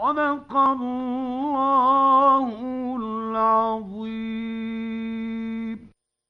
صدق الله العظيم.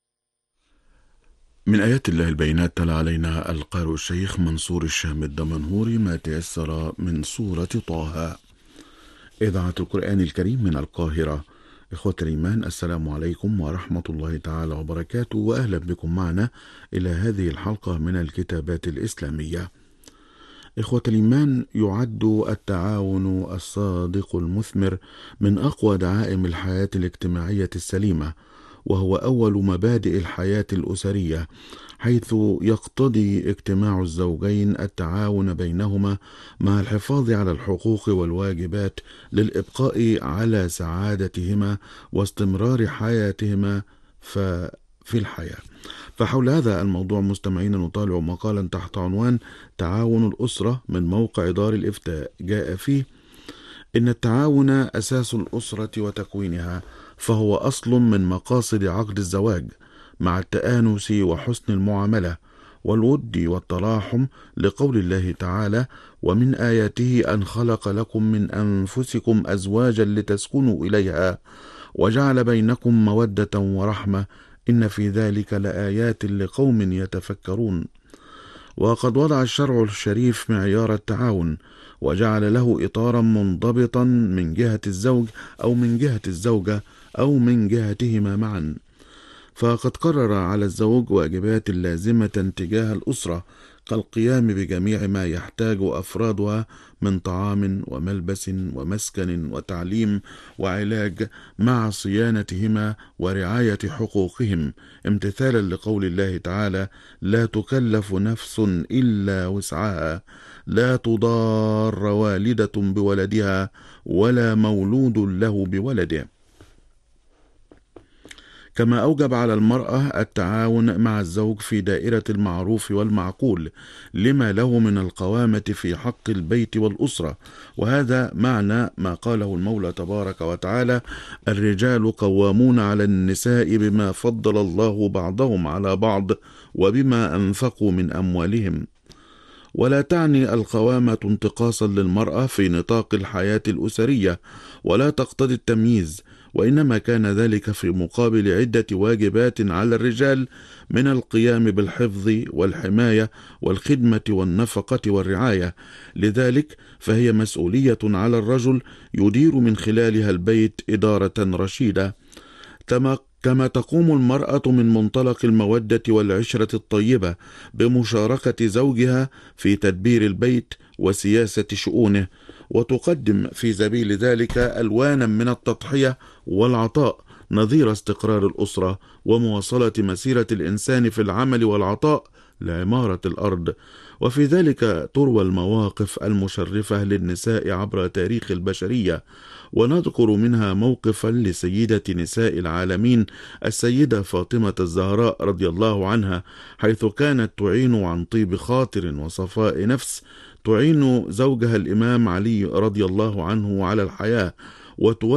من آيات الله البينات تلا علينا القارئ الشيخ منصور الشام الدمنهوري ما تيسر من سورة طه. إذاعة القرآن الكريم من القاهرة. إخوة الإيمان، السلام عليكم ورحمة الله تعالى وبركاته، وأهلا بكم معنا إلى هذه الحلقة من الكتابات الإسلامية. إخوة الإيمان، يعد التعاون الصادق المثمر من أقوى دعائم الحياة الاجتماعية السليمة، وهو أول مبادئ الحياة الأسرية، حيث يقتضي اجتماع الزوجين التعاون بينهما مع الحفاظ على الحقوق والواجبات للإبقاء على سعادتهما واستمرار حياتهما في الحياة. فحول هذا الموضوع مستمعين نطالع مقالا تحت عنوان تعاون الأسرة من موقع دار الإفتاء، جاء فيه: إن التعاون أساس الأسرة وتكوينها، فهو أصل من مقاصد عقد الزواج، مع التآنس وحسن المعاملة والود والتراحم، لقول الله تعالى: ومن آياته أن خلق لكم من أنفسكم أزواجا لتسكنوا إليها وجعل بينكم مودة ورحمة إن في ذلك لآيات لقوم يتفكرون. وقد وضع الشرع الشريف معيار التعاون، وجعل له إطارا منضبطا من جهة الزوج أو من جهة الزوجة أو من جهتهما معا. فقد قرر على الزوج واجبات لازمة تجاه الأسرة، كالقيام بجميع ما يحتاج أفرادها من طعام وملبس ومسكن وتعليم وعلاج، مع صيانتهما ورعاية حقوقهم، امتثالا لقول الله تعالى: لا تكلف نفس إلا وسعها، لا تضار والدة بولدها ولا مولود له بولده. كما أوجب على المرأة التعاون مع الزوج في دائرة المعروف والمعقول، لما له من القوامة في حق البيت والأسرة. وهذا معنى ما قاله المولى تبارك وتعالى: الرجال قوامون على النساء بما فضل الله بعضهم على بعض وبما أنفقوا من أموالهم. ولا تعني القوامة انتقاصا للمرأة في نطاق الحياة الأسرية، ولا تقتضي التمييز، وإنما كان ذلك في مقابل عدة واجبات على الرجال من القيام بالحفظ والحماية والخدمة والنفقة والرعاية. لذلك فهي مسؤولية على الرجل يدير من خلالها البيت إدارة رشيدة، كما تقوم المرأة من منطلق المودة والعشرة الطيبة بمشاركة زوجها في تدبير البيت وسياسة شؤونه، وتقدم في سبيل ذلك ألوانا من التضحية والعطاء، نظير استقرار الأسرة ومواصلة مسيرة الإنسان في العمل والعطاء لعمارة الأرض. وفي ذلك تروى المواقف المشرفة للنساء عبر تاريخ البشرية، ونذكر منها موقفا لسيدة نساء العالمين السيدة فاطمة الزهراء رضي الله عنها، حيث كانت تعين عن طيب خاطر وصفاء نفس، تعين زوجها الإمام علي رضي الله عنه على الحياة،